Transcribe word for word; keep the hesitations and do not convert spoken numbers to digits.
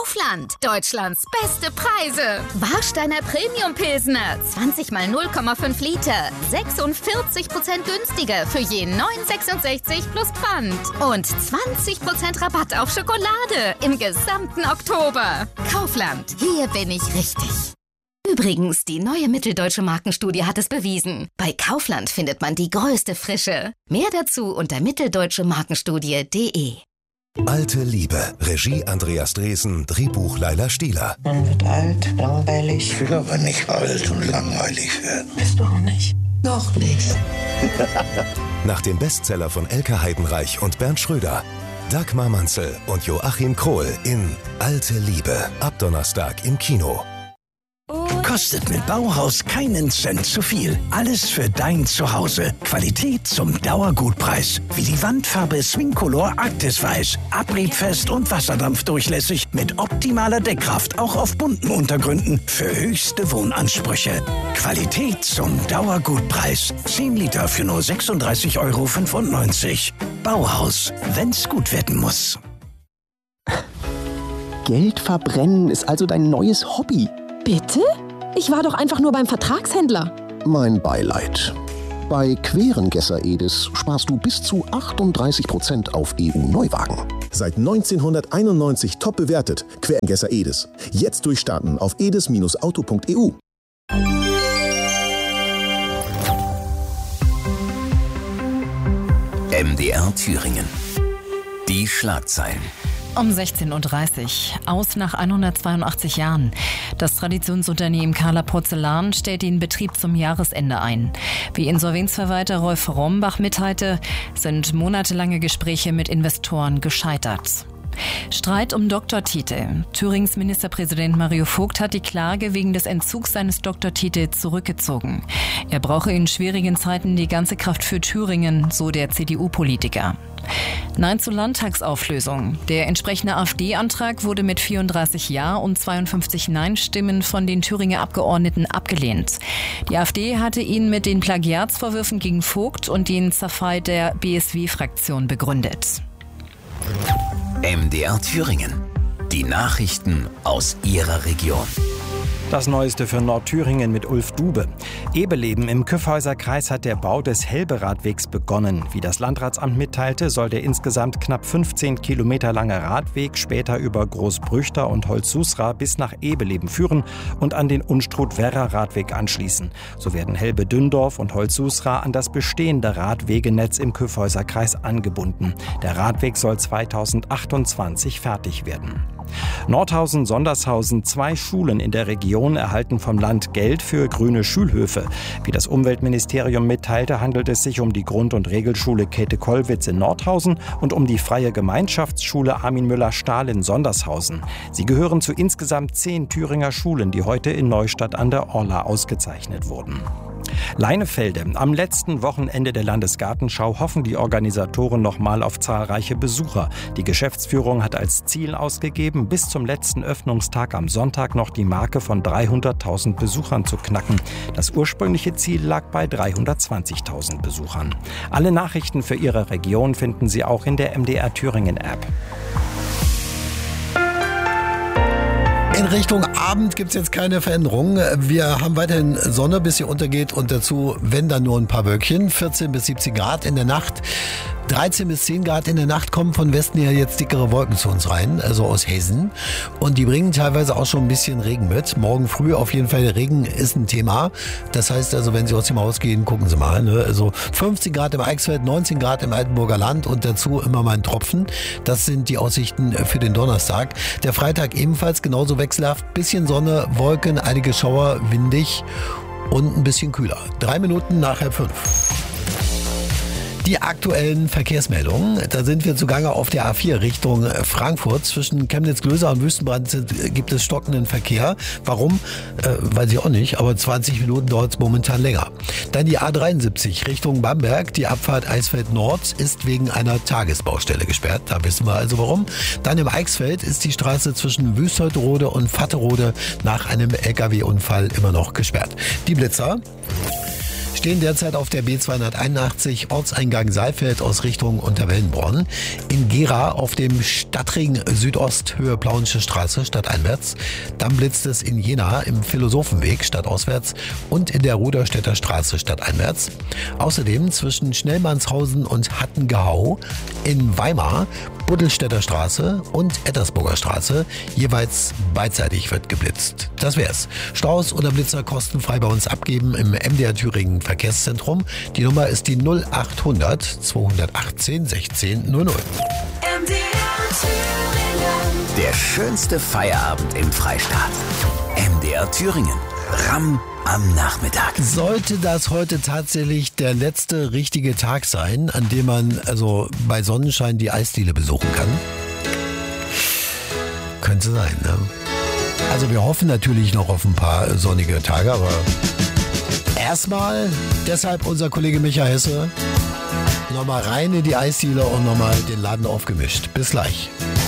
Kaufland. Deutschlands beste Preise. Warsteiner Premium Pilsner. zwanzig mal null Komma fünf Liter. sechsundvierzig Prozent günstiger für je neun Komma sechsundsechzig plus Pfand. Und zwanzig Prozent Rabatt auf Schokolade im gesamten Oktober. Kaufland. Hier bin ich richtig. Übrigens, die neue Mitteldeutsche Markenstudie hat es bewiesen. Bei Kaufland findet man die größte Frische. Mehr dazu unter mitteldeutsche markenstudie punkt de. Alte Liebe. Regie Andreas Dresen, Drehbuch Laila Stieler. Man wird alt, langweilig. Ich will aber nicht alt und langweilig werden. Bist du auch nicht? Noch nicht. Nach dem Bestseller von Elke Heidenreich und Bernd Schröder. Dagmar Manzel und Joachim Krohl in Alte Liebe. Ab Donnerstag im Kino. Kostet mit Bauhaus keinen Cent zu viel. Alles für dein Zuhause. Qualität zum Dauergutpreis. Wie die Wandfarbe Swingcolor Arktis Weiß. Abriebfest und wasserdampfdurchlässig mit optimaler Deckkraft. Auch auf bunten Untergründen. Für höchste Wohnansprüche. Qualität zum Dauergutpreis. zehn Liter für nur sechsunddreißig Euro fünfundneunzig. Bauhaus. Wenn's gut werden muss. Geld verbrennen ist also dein neues Hobby. Bitte? Ich war doch einfach nur beim Vertragshändler. Mein Beileid. Bei Querengesser Edis sparst du bis zu achtunddreißig Prozent auf E U-Neuwagen. Seit neunzehnhunderteinundneunzig top bewertet. Querengesser Edis. Jetzt durchstarten auf edis Bindestrich auto Punkt e u. M D R Thüringen. Die Schlagzeilen. Um sechzehn Uhr dreißig. Aus nach hundertzweiundachtzig Jahren. Das Traditionsunternehmen Carla Porzellan stellt den Betrieb zum Jahresende ein. Wie Insolvenzverwalter Rolf Rombach mitteilte, sind monatelange Gespräche mit Investoren gescheitert. Streit um Doktortitel. Thürings Ministerpräsident Mario Vogt hat die Klage wegen des Entzugs seines Doktortitels zurückgezogen. Er brauche in schwierigen Zeiten die ganze Kraft für Thüringen, so der C D U-Politiker. Nein zur Landtagsauflösung. Der entsprechende AfD-Antrag wurde mit vierunddreißig Ja- und zweiundfünfzig Nein-Stimmen von den Thüringer Abgeordneten abgelehnt. Die AfD hatte ihn mit den Plagiatsvorwürfen gegen Vogt und den Zerfall der B S W-Fraktion begründet. M D R Thüringen. Die Nachrichten aus Ihrer Region. Das Neueste für Nordthüringen mit Ulf Dube. Ebeleben im Kyffhäuser Kreis hat der Bau des Helbe-Radwegs begonnen. Wie das Landratsamt mitteilte, soll der insgesamt knapp fünfzehn Kilometer lange Radweg später über Großbrüchter und Holzsusra bis nach Ebeleben führen und an den Unstrut-Werra-Radweg anschließen. So werden Helbe-Dündorf und Holzsusra an das bestehende Radwegenetz im Kyffhäuser Kreis angebunden. Der Radweg soll zweitausendachtundzwanzig fertig werden. Nordhausen, Sondershausen, zwei Schulen in der Region erhalten vom Land Geld für grüne Schulhöfe. Wie das Umweltministerium mitteilte, handelt es sich um die Grund- und Regelschule Käthe-Kollwitz in Nordhausen und um die Freie Gemeinschaftsschule Armin Müller-Stahl in Sondershausen. Sie gehören zu insgesamt zehn Thüringer Schulen, die heute in Neustadt an der Orla ausgezeichnet wurden. Leinefelde. Am letzten Wochenende der Landesgartenschau hoffen die Organisatoren nochmal auf zahlreiche Besucher. Die Geschäftsführung hat als Ziel ausgegeben, bis zum letzten Öffnungstag am Sonntag noch die Marke von dreihunderttausend Besuchern zu knacken. Das ursprüngliche Ziel lag bei dreihundertzwanzigtausend Besuchern. Alle Nachrichten für Ihre Region finden Sie auch in der M D R Thüringen App. In Richtung Abend gibt es jetzt keine Veränderung. Wir haben weiterhin Sonne, bis sie untergeht und dazu, wenn dann nur ein paar Wölkchen. vierzehn bis siebzehn Grad in der Nacht. dreizehn bis zehn Grad in der Nacht kommen von Westen her jetzt dickere Wolken zu uns rein, also aus Hessen. Und die bringen teilweise auch schon ein bisschen Regen mit. Morgen früh auf jeden Fall Regen ist ein Thema. Das heißt also, wenn Sie aus dem Haus gehen, gucken Sie mal. Ne? Also fünfzehn Grad im Eichsfeld, neunzehn Grad im Altenburger Land und dazu immer mal ein Tropfen. Das sind die Aussichten für den Donnerstag. Der Freitag ebenfalls genauso wechselhaft. Bisschen Sonne, Wolken, einige Schauer, windig und ein bisschen kühler. Drei Minuten nach halb fünf. Die aktuellen Verkehrsmeldungen, da sind wir zugange auf der A vier Richtung Frankfurt. Zwischen Chemnitz-Glöser und Wüstenbrand gibt es stockenden Verkehr. Warum? Äh, weiß ich auch nicht, aber zwanzig Minuten dauert es momentan länger. Dann die A dreiundsiebzig Richtung Bamberg. Die Abfahrt Eisfeld Nord ist wegen einer Tagesbaustelle gesperrt. Da wissen wir also warum. Dann im Eichsfeld ist die Straße zwischen Wüstholtrode und Vatterode nach einem L K W-Unfall immer noch gesperrt. Die Blitzer. stehen derzeit auf der B zweihunderteinundachtzig Ortseingang Saalfeld aus Richtung Unterwellenbronn. In Gera auf dem Stadtring Südost Höhe Plauensche Straße stadteinwärts. Dann blitzt es in Jena im Philosophenweg stadtauswärts und in der Ruderstädter Straße stadteinwärts. Außerdem zwischen Schnellmannshausen und Hattengehau in Weimar, Buddelstädter Straße und Ettersburger Straße. Jeweils beidseitig wird geblitzt. Das wär's. Staus oder Blitzer kostenfrei bei uns abgeben im M D R Thüringen Verkehrszentrum. Die Nummer ist die null achthundert zweihundertachtzehn sechzehn null null. M D R Thüringen. Der schönste Feierabend im Freistaat. M D R Thüringen. Ramm am Nachmittag. Sollte das heute tatsächlich der letzte richtige Tag sein, an dem man also bei Sonnenschein die Eisdiele besuchen kann? Könnte sein, ne? Also wir hoffen natürlich noch auf ein paar sonnige Tage, aber erstmal, deshalb unser Kollege Micha Hesse, nochmal rein in die Eisdiele und nochmal den Laden aufgemischt. Bis gleich.